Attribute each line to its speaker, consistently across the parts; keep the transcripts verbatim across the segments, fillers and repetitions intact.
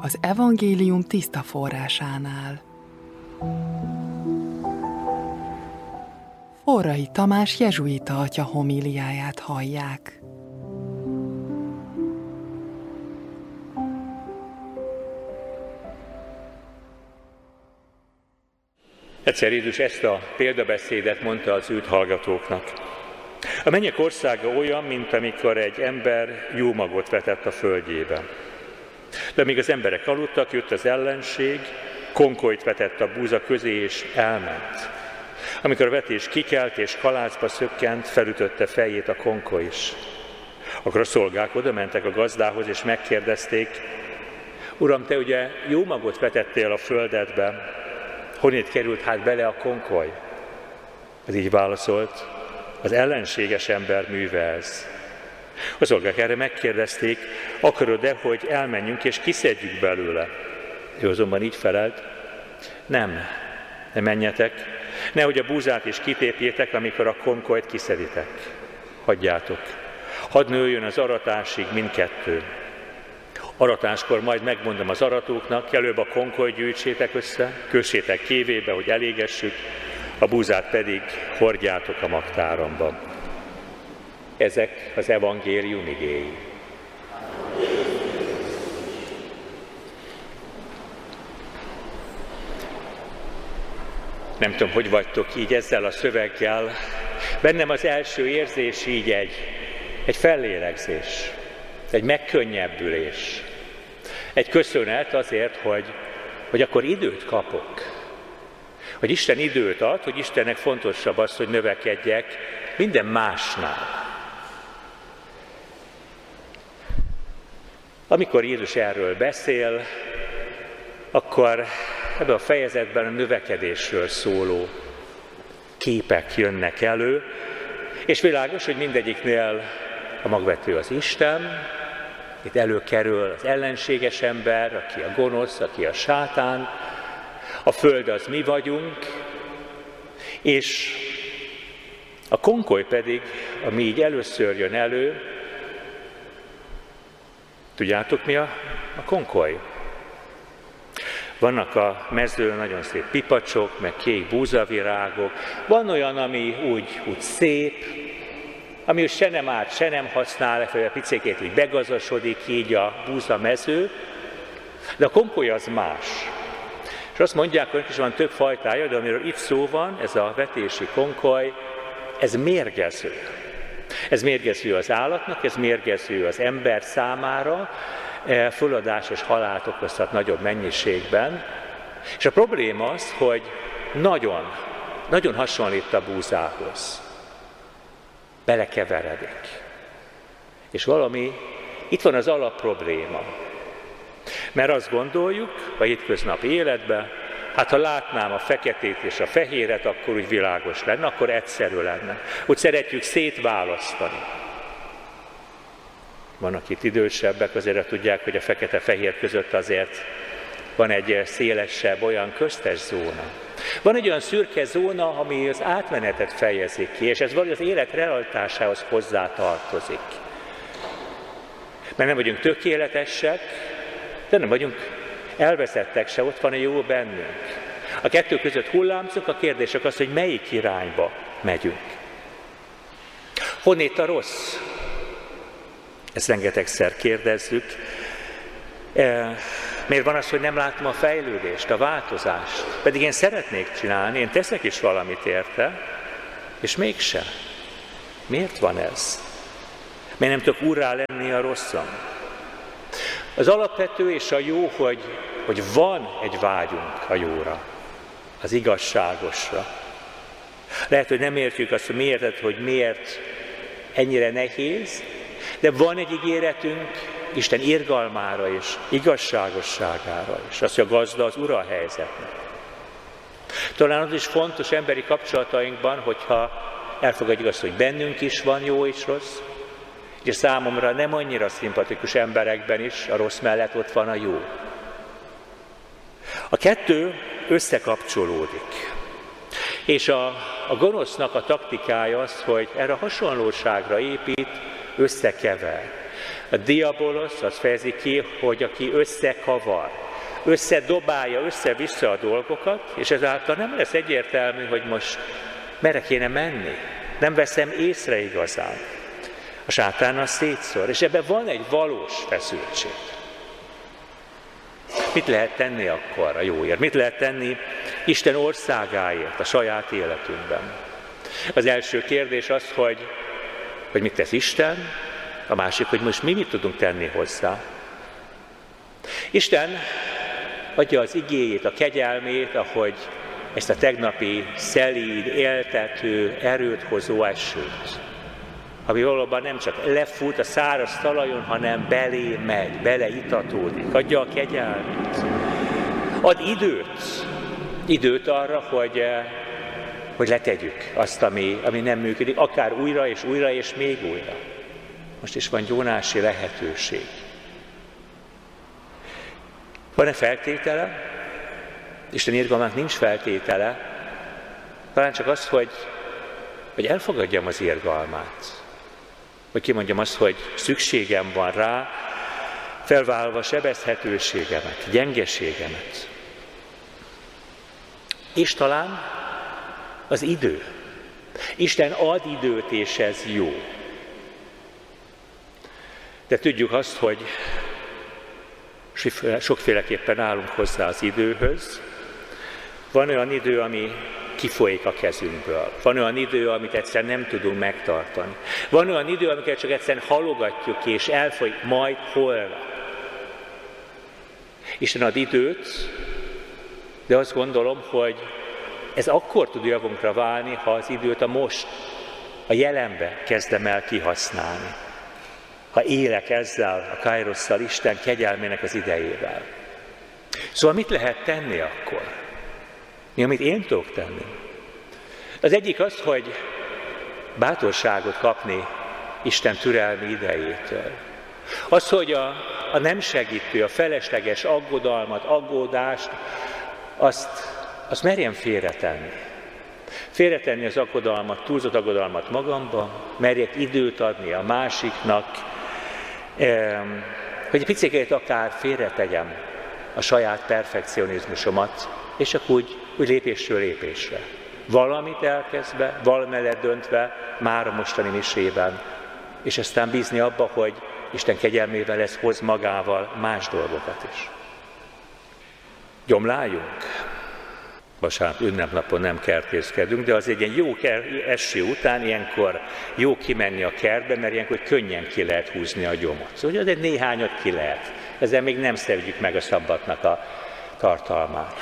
Speaker 1: az evangélium tiszta forrásánál. Forrai Tamás jezsuita atya homíliáját hallják.
Speaker 2: Egyszer Jézus ezt a példabeszédet mondta az őt hallgatóknak. A mennyek országa olyan, mint amikor egy ember jó magot vetett a földjében. De amíg az emberek aludtak, jött az ellenség, konkolyt vetett a búza közé és elment. Amikor a vetés kikelt és kalácba szökkent, felütötte fejét a konkoly is. Akkor a szolgák oda mentek a gazdához és megkérdezték: Uram, te ugye jó magot vetettél a földedbe, honnét került hát bele a konkoly? Ez így válaszolt: az ellenséges ember műve ez. A szolgák erre megkérdezték: akarod-e, hogy elmenjünk és kiszedjük belőle? Ő azonban így felelt: nem, ne menjetek, nehogy a búzát is kitépjétek, amikor a konkolyt kiszeditek. Hagyjátok, hadd nőjön az aratásig mindkettő. Aratáskor majd megmondom az aratóknak, előbb a konkolyt gyűjtsétek össze, kössétek kévébe, hogy elégessük, a búzát pedig hordjátok a magtáramban. Ezek az evangélium igéi. Nem tudom, hogy vagytok így ezzel a szöveggel. Bennem az első érzés így egy, egy fellélegzés, egy megkönnyebbülés, egy köszönet azért, hogy, hogy akkor időt kapok. Hogy Isten időt ad, hogy Istennek fontosabb az, hogy növekedjek minden másnál. Amikor Jézus erről beszél, akkor ebben a fejezetben a növekedésről szóló képek jönnek elő, és világos, hogy mindegyiknél a magvető az Isten, itt előkerül az ellenséges ember, aki a gonosz, aki a sátán, a föld az mi vagyunk, és a konkoly pedig, ami így először jön elő, tudjátok mi a, a konkoly? Vannak a mezőn nagyon szép pipacsok, meg kék búzavirágok, van olyan, ami úgy, úgy szép, ami se nem árt, se nem használ, a picékét így begazasodik így a búza mező, de a konkoly az más. És azt mondják, hogy is van több fajtája, de amiről itt szó van, ez a vetési konkoly, ez mérgező. Ez mérgező az állatnak, ez mérgező az ember számára, fulladás és halált okozhat nagyobb mennyiségben. És a probléma az, hogy nagyon, nagyon hasonlít a búzához. Belekeveredik. És valami, itt van az alapprobléma. Mert azt gondoljuk a hétköznapi életben, hát ha látnám a feketét és a fehéret, akkor úgy világos lenne, akkor egyszerű lenne. Úgy szeretjük szétválasztani. Vannak itt idősebbek, azért tudják, hogy a fekete-fehér között azért van egy szélesebb, olyan köztes zóna. Van egy olyan szürke zóna, ami az átmenetet fejezi ki, és ez valahogy az élet realitásához hozzá tartozik. Mert nem vagyunk tökéletesek, de nem vagyunk elveszettek se, ott van a jó bennünk. A kettő között hullámzunk, a kérdések az, hogy melyik irányba megyünk. Honnét a rossz? Ezt rengetegszer kérdezzük. Miért van az, hogy nem látom a fejlődést, a változást? Pedig én szeretnék csinálni, én teszek is valamit érte, és mégsem. Miért van ez? Miért nem tudok úrrá lenni a rosszon? Az alapvető és a jó, hogy, hogy van egy vágyunk a jóra, az igazságosra. Lehet, hogy nem értjük azt, hogy miért, hogy miért ennyire nehéz, de van egy ígéretünk Isten irgalmára és igazságosságára is. Az, hogy a gazda az ura a helyzetnek. Talán az is fontos emberi kapcsolatainkban, hogyha elfogadjuk azt, hogy bennünk is van jó és rossz, és számomra nem annyira szimpatikus emberekben is a rossz mellett ott van a jó. A kettő összekapcsolódik. És a, a gonosznak a taktikája az, hogy erre a hasonlóságra épít, összekever. A diabolosz az fejezi ki, hogy aki összekavar, összedobálja, össze-vissza a dolgokat, és ezáltal nem lesz egyértelmű, hogy most merre kéne menni. Nem veszem észre igazán. A sátán az szétszór, és ebben van egy valós feszültség. Mit lehet tenni akkor a jóért? Mit lehet tenni Isten országáért a saját életünkben? Az első kérdés az, hogy, hogy mit tesz Isten, a másik, hogy most mi mit tudunk tenni hozzá. Isten adja az igéjét, a kegyelmét, ahogy ezt a tegnapi szelíd, éltető, erőt hozó esőt, ami valóban nem csak lefut a száraz talajon, hanem belé megy, beleitatódik, adja a kegyelmét. Ad időt, időt arra, hogy, hogy letegyük azt, ami, ami nem működik, akár újra és újra és még újra. Most is van gyónási lehetőség. Van-e feltétele? Isten irgalmának nincs feltétele, talán csak az, hogy, hogy elfogadjam az irgalmát. Hogy kimondjam azt, hogy szükségem van rá, felvállalva sebezhetőségemet, gyengeségemet. És talán az idő. Isten ad időt, és ez jó. De tudjuk azt, hogy sokféleképpen állunk hozzá az időhöz. Van olyan idő, ami kifolyik a kezünkből. Van olyan idő, amit egyszerűen nem tudunk megtartani. Van olyan idő, amiket csak egyszerűen halogatjuk ki, és elfolyik majd holnap. Isten ad időt, de azt gondolom, hogy ez akkor tud javunkra válni, ha az időt a most, a jelenbe kezdem el kihasználni. Ha élek ezzel, a kairosszal, Isten kegyelmének az idejével. Szóval mit lehet tenni akkor? Mi, amit én tudok tenni? Az egyik az, hogy bátorságot kapni Isten türelmi idejétől. Az, hogy a, a nem segítő, a felesleges aggodalmat, aggódást, azt, azt merjem félretenni. Félretenni az aggodalmat, túlzott aggodalmat magamba, merjek időt adni a másiknak, hogy egy picikét akár félretegyem a saját perfekcionizmusomat, és akkor úgy, úgy lépésről lépésre. Valamit elkezdve, valamellett döntve, már a mostani misében, és aztán bízni abba, hogy Isten kegyelmével ez hoz magával más dolgokat is. Gyomláljunk! Vasárnap ünnepnapon nem kertészkedünk, de az egy ilyen jó eső után ilyenkor jó kimenni a kertbe, mert ilyenkor könnyen ki lehet húzni a gyomot. Szóval az egy néhányat ki lehet. Ezzel még nem szedjük meg a szabbatnak a tartalmát.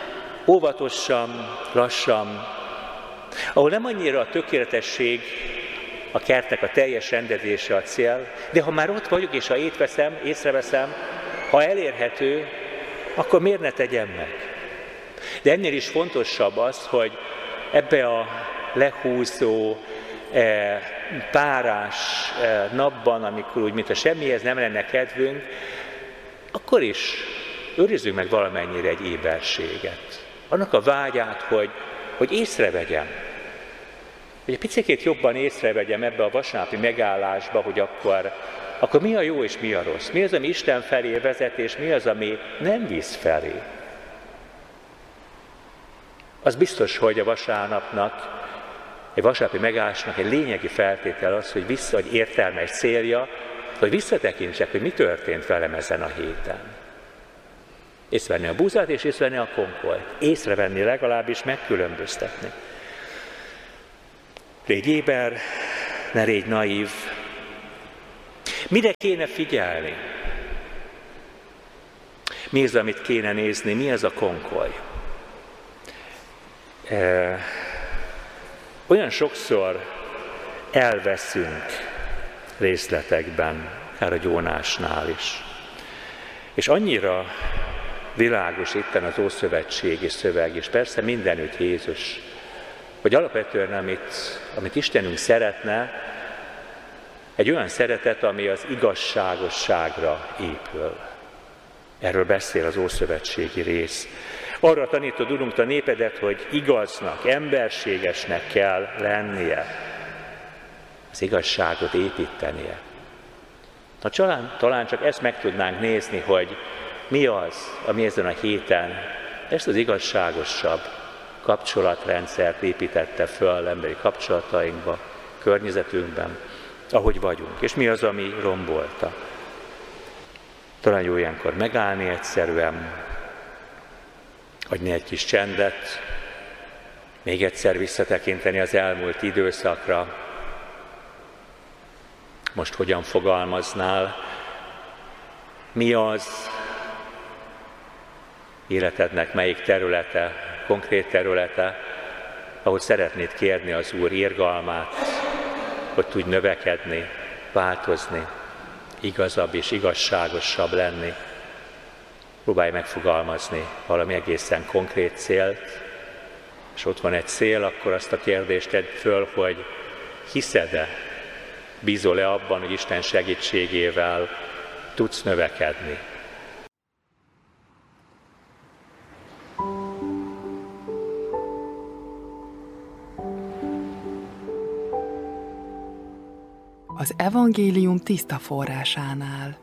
Speaker 2: Óvatosan, lassan, ahol nem annyira a tökéletesség, a kertnek a teljes rendezése a cél, de ha már ott vagyok, és ha észreveszem, észreveszem, ha elérhető, akkor miért ne tegyem meg? De ennél is fontosabb az, hogy ebbe a lehúzó, párás napban, amikor úgy, mintha semmihez nem lenne kedvünk, akkor is őrizzünk meg valamennyire egy éberséget. Annak a vágyát, hogy, hogy észrevegyem, hogy egy picit jobban észrevegyem ebbe a vasárnapi megállásba, hogy akkor, akkor mi a jó és mi a rossz. Mi az, ami Isten felé vezet, és mi az, ami nem visz felé. Az biztos, hogy a vasárnapnak, egy vasárnapi megállásnak egy lényegi feltétel az, hogy vissza, hogy értelmes célja, hogy visszatekintsek, hogy mi történt velem ezen a héten. Észrevenni a búzát és észrevenni a konkolyt. Észrevenni legalábbis, megkülönböztetni. Légy éber, ne légy naív. Mire kéne figyelni? Mi az, amit kéne nézni? Mi az a konkoly? E, olyan sokszor elveszünk részletekben, akár a gyónásnál is. És annyira világos itten az ószövetségi szöveg, és persze mindenütt Jézus, hogy alapvetően amit, amit Istenünk szeretne, egy olyan szeretet, ami az igazságosságra épül. Erről beszél az ószövetségi rész. Arra tanítod, Urunk, a népedet, hogy igaznak, emberségesnek kell lennie, az igazságot építenie. Ha talán, talán csak ezt meg tudnánk nézni, hogy mi az, ami ezen a héten ezt az igazságosabb kapcsolatrendszert építette föl emberi kapcsolatainkba, környezetünkben, ahogy vagyunk, és mi az, ami rombolta. Talán jó ilyenkor megállni egyszerűen, adni egy kis csendet, még egyszer visszatekinteni az elmúlt időszakra. Most hogyan fogalmaznál? Mi az életednek melyik területe, konkrét területe, ahol szeretnéd kérni az Úr irgalmát, hogy tudj növekedni, változni, igazabb és igazságosabb lenni. Próbálj megfogalmazni valami egészen konkrét célt, és ott van egy cél, akkor azt a kérdést tedd föl, hogy hiszed-e, bízol-e abban, hogy Isten segítségével tudsz növekedni.
Speaker 1: Az evangélium tiszta forrásánál.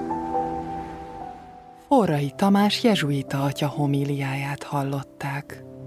Speaker 1: Forrai Tamás jezsuita atya homíliáját hallották.